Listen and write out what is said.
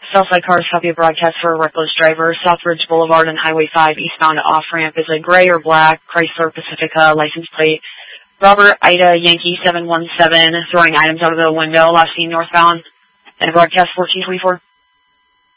Southside Cars copy of broadcast for a reckless driver. Southridge Boulevard and Highway 5 eastbound off-ramp is a gray or black Chrysler Pacifica license plate. Robert Ida Yankee 717 throwing items out of the window, last seen northbound. And broadcast 1424.